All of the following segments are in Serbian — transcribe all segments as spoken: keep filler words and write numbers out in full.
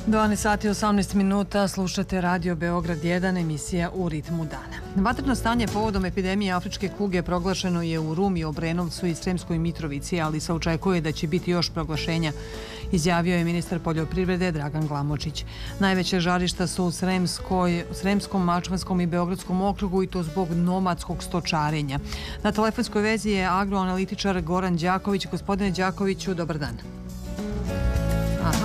dvanaest sati i osamnaest minuta, slušate Radio Beograd jedan, emisija U ritmu dana. Vatreno stanje povodom epidemije afričke kuge proglašeno je u Rumi, Obrenovcu i Sremskoj Mitrovici, ali se očekuje da će biti još proglašenja, izjavio je ministar poljoprivrede Dragan Glamočić. Najveće žarišta su u Sremskoj, Sremskom, Mačvanskom i Beogradskom okrugu i to zbog nomadskog stočarenja. Na telefonskoj vezi je agroanalitičar Goran Đaković. Gospodine Đakoviću, dobar dan. Aha.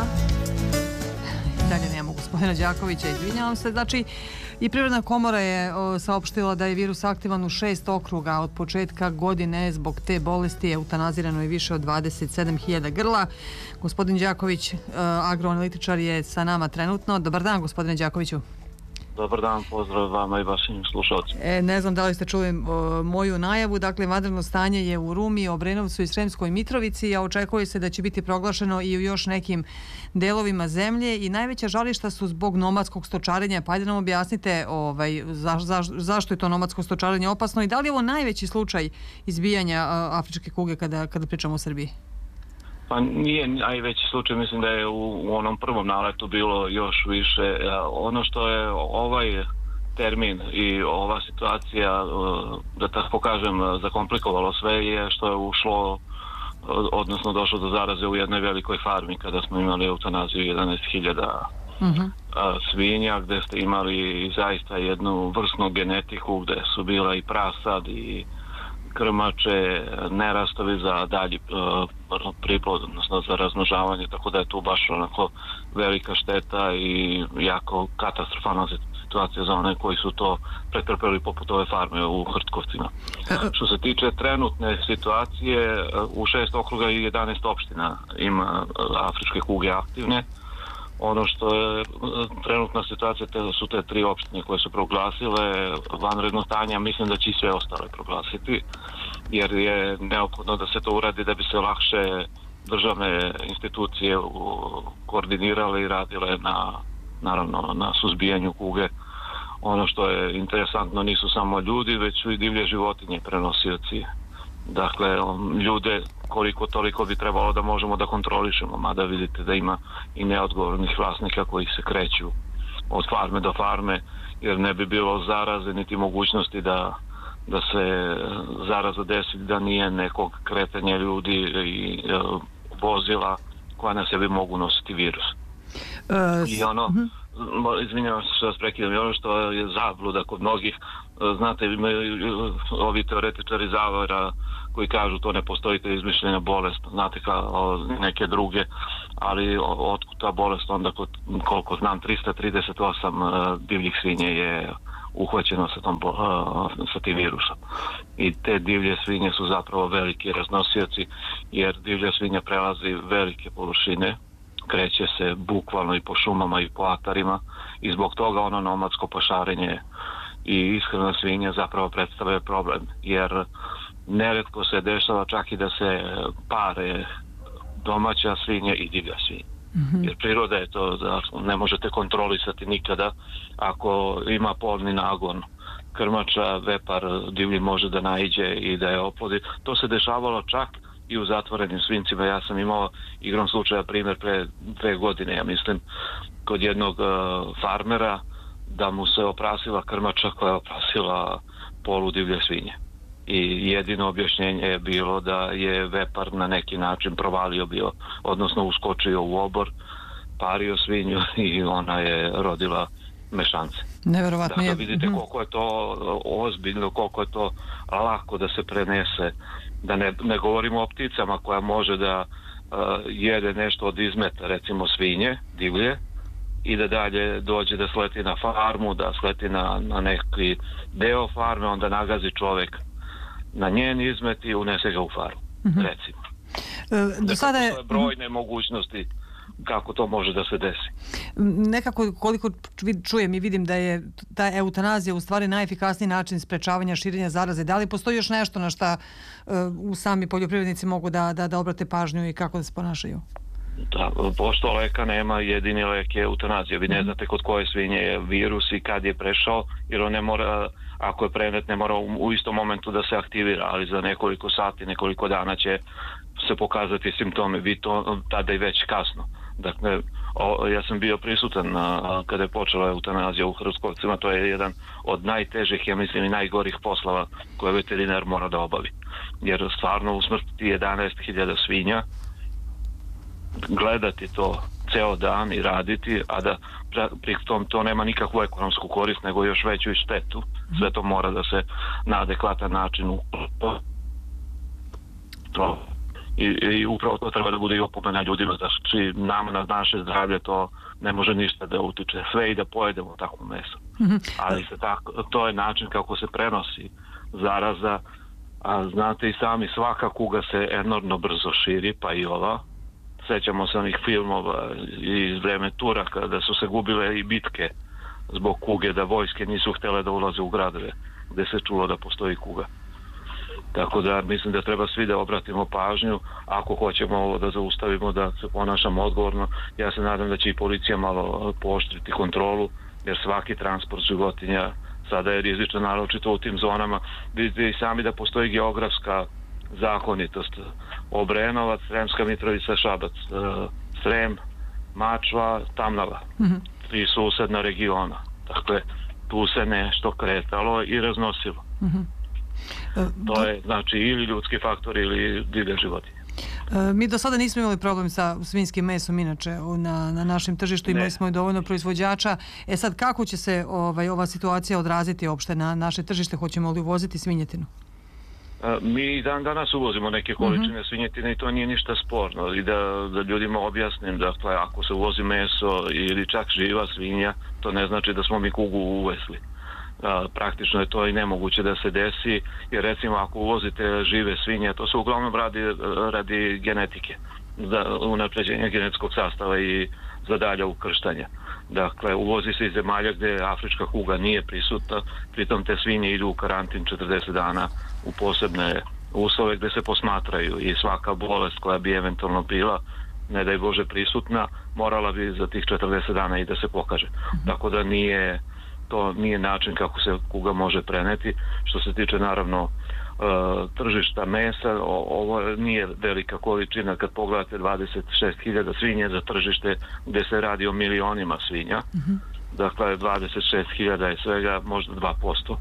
Dalje nemamo gospodina Đakovića, izvinjavam se. Znači, i Privredna komora je o, saopštila da je virus aktivan u šest okruga. Od početka godine zbog te bolesti eutanazirano je više od dvadeset sedam hiljada grla. Gospodin Đaković, o, agroanalitičar, je sa nama trenutno. Dobar dan, gospodine Đakoviću. Dobar dan, pozdrav vama i vašim slušalcima. E, ne znam da li ste čuli o, moju najavu. Dakle, vanredno stanje je u Rumi, Obrenovcu i Sremskoj Mitrovici, a očekuje se da će biti proglašeno i u još nekim delovima zemlje i najveća žarišta su zbog nomadskog stočarenja. Pa ajde nam objasnite ovaj, za, za, zašto je to nomadsko stočarenje opasno i da li je ovo najveći slučaj izbijanja a, afričke kuge kada, kada pričamo o Srbiji? Pa nije najveći slučaj, mislim da je u, u onom prvom naletu bilo još više. Ono što je ovaj termin i ova situacija, da tako kažem, zakomplikovalo sve je što je ušlo, odnosno došlo do zaraze u jednoj velikoj farmi kada smo imali eutanaziju jedanaest hiljada uh-huh. svinja, gde ste imali zaista jednu vrsnu genetiku gde su bila i prasad i krmače, nerastovi za dalji uh, priplod, odnosno za razmnožavanje, tako da je tu baš onako velika šteta i jako katastrofalna situacija za one koji su to pretrpeli poput ove farme u Hrtkovcima. Što se tiče trenutne situacije, u šest okruga i jedanaest opština ima afričke kuge aktivne. Ono što je trenutna situacija, te su te tri opštine koje su proglasile vanredno stanje, mislim da će i sve ostale proglasiti, jer je neophodno da se to uradi da bi se lakše državne institucije koordinirale i radile na, naravno, na suzbijanju kuge. Ono što je interesantno nisu samo ljudi, već su i divlje životinje prenosioci. Dakle, ljude koliko toliko bi trebalo da možemo da kontrolišemo, mada vidite da ima i neodgovornih vlasnika koji se kreću od farme do farme, jer ne bi bilo zaraze niti mogućnosti da, da se zaraza desi da nije nekog kretanja ljudi i e, vozila koja na sebi mogu nositi virus. Uh, I ono, uh-huh. izvinjavam se što vas prekidam, i ono što je zabluda kod mnogih, znate, imaju ovi teoretičari zavora koji kažu to ne postoji, to je izmišljena bolest, znate, kao neke druge, ali otkud ta bolest onda, kod, koliko znam, trista trideset osam divljih svinje je uhvaćeno sa, tom, sa tim virusom. I te divlje svinje su zapravo veliki raznosioci, jer divlja svinja prelazi velike površine, kreće se bukvalno i po šumama i po atarima i zbog toga ono nomadsko pašarenje i ishrana svinja zapravo predstavlja problem, jer neretko se dešava čak i da se pare domaća svinja i divlja svinja. Mm-hmm. Jer priroda je to da ne možete kontrolisati nikada. Ako ima polni nagon krmača, vepar divlji može da naiđe i da je oplodi. To se dešavalo čak i u zatvorenim svinjcima. Ja sam imao igrom slučaja primjer pre dve godine, ja mislim, kod jednog uh, farmera, da mu se oprasila krmača koja je oprasila polu divlje svinje. I jedino objašnjenje je bilo da je vepar na neki način provalio bio, odnosno uskočio u obor, pario svinju i ona je rodila mešance. Neverovatno je. Dakle, vidite koliko je to ozbiljno, koliko je to lako da se prenese. Da ne, ne govorimo o pticama koja može da uh, jede nešto od izmeta, recimo svinje, divlje, i da dalje dođe da sleti na farmu, da sleti na, na neki deo farme, onda nagazi čovek na njen izmet i unese ga u farmu, mm-hmm. recimo. E, do sada je... brojne mogućnosti kako to može da se desi. Nekako, koliko čujem i vidim da je ta eutanazija u stvari najefikasniji način sprečavanja širenja zaraze. Da li postoji još nešto na šta uh, sami poljoprivrednici mogu da, da, da obrate pažnju i kako da se ponašaju? Da, pošto leka nema, jedini lek je eutanazija. Vi ne znate kod koje svinje je virus i kad je prešao, jer on ne mora, ako je prenet, ne mora u, u istom momentu da se aktivira, ali za nekoliko sati, nekoliko dana će se pokazati simptome. Vi to tada i već kasno. Dakle, o, ja sam bio prisutan na, kada je počela eutanazija u Hrvatkovcima, to je jedan od najtežih, ja mislim, i najgorih poslova koje veterinar mora da obavi. Jer stvarno usmrtiti jedanaest hiljada svinja, gledati to ceo dan i raditi, a da pri tom to nema nikakvu ekonomsku korist, nego još veću i štetu. Sve to mora da se na adekvatan način uklapa. I, i upravo to treba da bude i opomena ljudima, da či nama na naše zdravlje to ne može ništa da utiče, sve i da pojedemo takvo meso. Mm-hmm. Ali se tako, to je način kako se prenosi zaraza, a znate i sami, svaka kuga se enormno brzo širi, pa i ova. Sećamo se onih filmova iz vreme Turaka da su se gubile i bitke zbog kuge, da vojske nisu htjele da ulaze u gradove gde se čulo da postoji kuga. Tako da mislim da treba svi da obratimo pažnju ako hoćemo ovo da zaustavimo, da se ponašamo odgovorno. Ja se nadam da će i policija malo pooštriti kontrolu, jer svaki transport životinja sada je rizičan, naročito u tim zonama. Vidite i sami da postoji geografska zakonitost. Obrenovac, Sremska Mitrovica, Šabac, Srem, Mačva, Tamnava. Mm-hmm. Tri susedna regiona. Dakle, tu se nešto kretalo i raznosilo. Mm-hmm. To je znači ili ljudski faktor ili divlje životinje. Mi do sada nismo imali problem sa svinjskim mesom inače na, na našem tržištu, imali ne. smo i dovoljno proizvođača. E sad, kako će se ovaj, ova situacija odraziti uopšte na naše tržište? Hoćemo li uvoziti svinjetinu? Mi dan danas uvozimo neke količine mm-hmm. svinjetine i to nije ništa sporno. I da, da ljudima objasnim, dakle, ako se uvozi meso ili čak živa svinja, to ne znači da smo mi kugu uvezli. A, praktično je to i nemoguće da se desi, jer recimo ako uvozite žive svinje, to se uglavnom radi radi genetike, za unapređenje genetskog sastava i za dalje ukrštanja. Dakle, uvozi se iz zemalja gdje afrička kuga nije prisutna, pritom te svinje idu u karantin četrdeset dana u posebne uslove gdje se posmatraju i svaka bolest koja bi eventualno bila, ne daj Bože, prisutna, morala bi za tih četrdeset dana i da se pokaže. Tako da nije to nije način kako se kuga može preneti. Što se tiče naravno tržišta mesa, ovo nije velika količina kad pogledate dvadeset šest hiljada svinje za tržište gdje se radi o milionima svinja. Mm-hmm. Dakle, dvadeset šest hiljada je svega možda dva posto.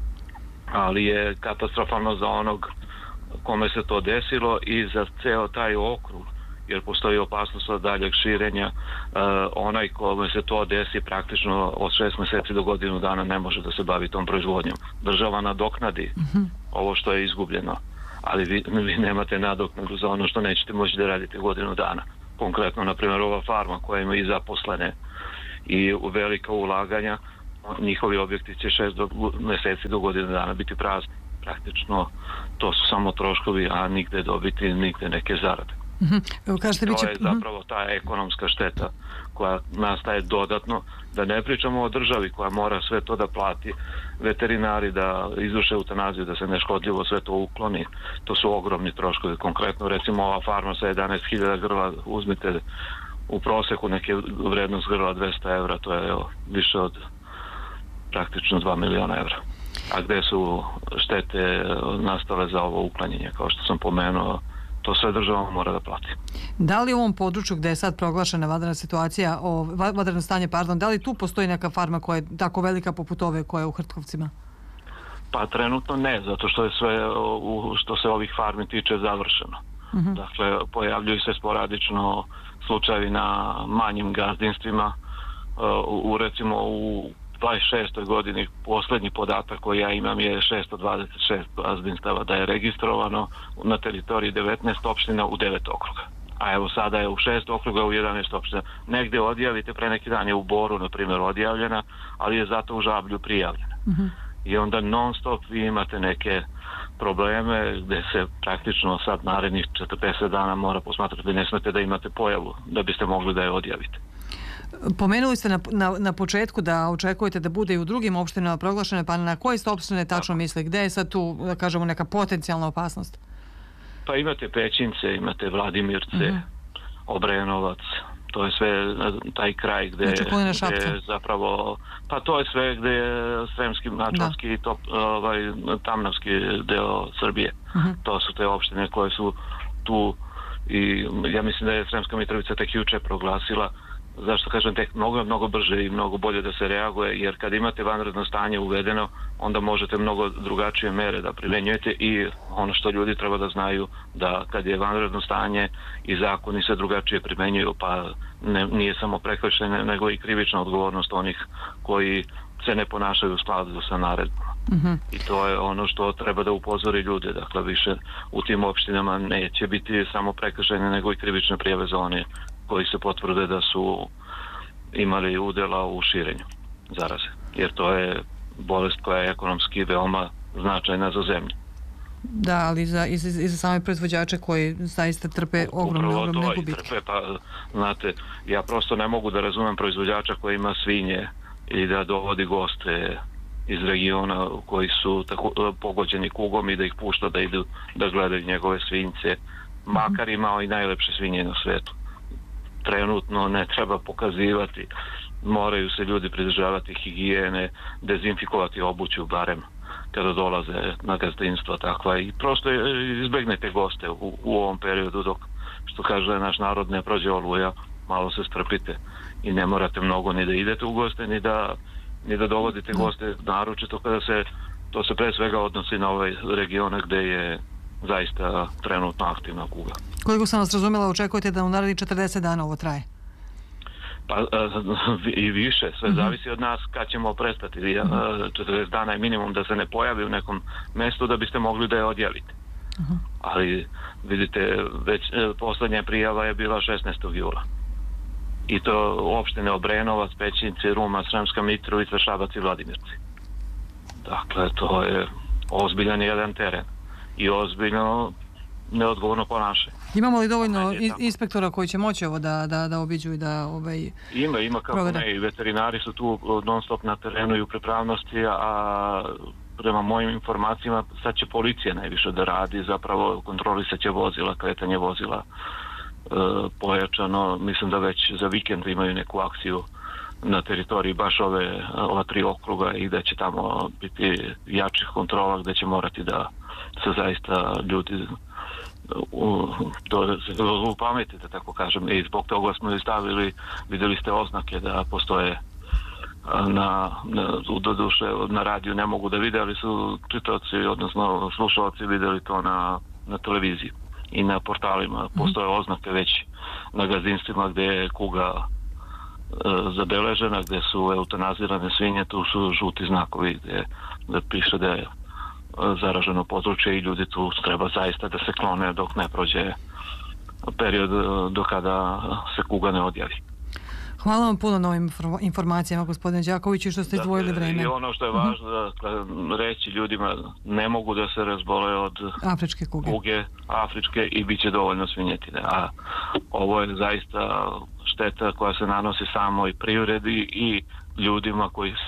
Ali je katastrofalno za onog kome se to desilo i za ceo taj okrug, jer postoji opasnost od daljeg širenja. Uh, onaj kome se to desi praktično od šest mjeseci do godinu dana ne može da se bavi tom proizvodnjom. Država nadoknadi mm-hmm. ovo što je izgubljeno, ali vi, vi nemate nadoknadu za ono što nećete moći da radite godinu dana. Konkretno, na primjer, ova farma koja ima i zaposlene i velika ulaganja, njihovi objekti će šest do, mjeseci do godinu dana biti prazni. Praktično to su samo troškovi, a nigde dobiti, nigde neke zarade. Mm-hmm. Kažete, to biće... je zapravo ta ekonomska šteta koja nastaje dodatno, da ne pričamo o državi koja mora sve to da plati, veterinari da izvrše eutanaziju, da se neškodljivo sve to ukloni. To su ogromni troškovi. Konkretno, recimo, ova farma sa jedanaest hiljada grla, uzmite u proseku neke vrednost grla dvesta evra, to je evo, više od praktično dva miliona evra. A gde su štete nastale za ovo uklanjenje, kao što sam pomenuo, to sve država mora da plati. Da li u ovom području gde je sad proglašena vanredna situacija, o, vanredno stanje, pardon, da li tu postoji neka farma koja je tako velika poput ove koja je u Hrtkovcima? Pa trenutno ne, zato što je sve u, što se ovih farmi tiče završeno. Uh-huh. Dakle, pojavljuju se sporadično slučajevi na manjim gazdinstvima. U, u recimo u dvadeset šestoj godini posljednji podatak koji ja imam je šesto dvadeset šest gazdinstava da je registrovano na teritoriji devetnaest opština u devet okruga. A evo sada je u šest okruga u jedanaest opština. Negde odjavite, pre neki dan je u Boru, na primjer, odjavljena, ali je zato u Žablju prijavljena. Uh-huh. I onda non stop vi imate neke probleme gde se praktično sad narednih četrdeset dana mora posmatrati, ne smete da imate pojavu da biste mogli da je odjavite. Pomenuli ste na, na, na početku da očekujete da bude i u drugim opštinama proglašene, pa na koje ste opštine tačno misli? Gde je sad tu, da kažemo, neka potencijalna opasnost? Pa imate Pećince, imate Vladimirce, uh-huh. Obrenovac, to je sve taj kraj gde, gde zapravo, pa to je sve gde je Sremski, Mačvanski i top, ovaj, Tamnavski deo Srbije. Uh-huh. To su te opštine koje su tu i ja mislim da je Sremska Mitrovica tek juče proglasila, zašto kažem tek mnogo, mnogo brže i mnogo bolje da se reaguje, jer kad imate vanredno stanje uvedeno, onda možete mnogo drugačije mere da primenjujete i ono što ljudi treba da znaju, da kad je vanredno stanje i zakoni se drugačije primenjuju, pa ne, nije samo prekršenje, nego i krivična odgovornost onih koji se ne ponašaju u skladu sa naredbama. Mm-hmm. I to je ono što treba da upozori ljude. Dakle, više u tim opštinama neće biti samo prekršenje, nego i krivične prijave za one koji se potvrde da su imali udjela u širenju zaraze. Jer to je bolest koja je ekonomski veoma značajna za zemlju. Da, ali za, i, za, i za same proizvođače koji zaista trpe ogromne, ogromne gubitke. Trpe, pa, znate, ja prosto ne mogu da razumem proizvođača koji ima svinje i da dovodi goste iz regiona koji su tako pogođeni kugom i da ih pušta da idu da gledaju njegove svinjce, makar imao i najlepše svinje na svetu. Trenutno ne treba pokazivati, moraju se ljudi pridržavati higijene, dezinfikovati obuću barem kada dolaze na gazdinstva takva i prosto izbegnete goste u, u ovom periodu dok, što kaže naš narod, ne prođe oluja, malo se strpite i ne morate mnogo ni da idete u goste ni da, ni da dovodite goste, naročito kada se, to se pre svega odnosi na ove regione gde je zaista trenutno aktivna kuga. Koliko sam vas razumjela, očekujete da u narednih četrdeset dana ovo traje? Pa i više, sve zavisi od nas kad ćemo prestati. četrdeset dana je minimum da se ne pojavi u nekom mjestu da biste mogli da je odjelite. Ali vidite, već poslednja prijava je bila šesnaestog jula. I to opštine Obrenovac, Pećinci, Ruma, Sremska Mitrovica, Šabac i Vladimirci. Dakle, to je ozbiljan jedan teren i ozbiljno neodgovorno ponašanje. Imamo li dovoljno inspektora koji će moći ovo da, da, da obiđu i da ovaj, ima, ima kako provede. Ne, i veterinari su tu non stop na terenu i u pripravnosti, a prema mojim informacijama sad će policija najviše da radi, zapravo kontrolisat će vozila, kretanje vozila e, pojačano, mislim da već za vikend imaju neku akciju na teritoriji baš ove, ova tri okruga i da će tamo biti jačih kontrola gde će morati da se zaista ljudi u, to upametite, tako kažem, i zbog toga smo i stavili, vidjeli ste oznake da postoje na, na, do duše na radiju ne mogu da vide, ali su čitaoci, odnosno slušalci vidjeli to na, na televiziji i na portalima. Postoje oznake već na gazdinstvima gdje je kuga e, zabeležena, gdje su eutanazirane svinje, tu su žuti znakovi gdje, gdje piše da je zaraženo područje i ljudi tu treba zaista da se klone dok ne prođe period do kada se kuga ne odjavi. Hvala vam puno na ovim informacijama, gospodine Đakoviću, što ste izdvojili vreme. I ono što je važno uh-huh. da reći ljudima, ne mogu da se razbole od afričke kuge, kuge afričke i bit će dovoljno svinjetine. A ovo je zaista šteta koja se nanosi samoj privredi i ljudima koji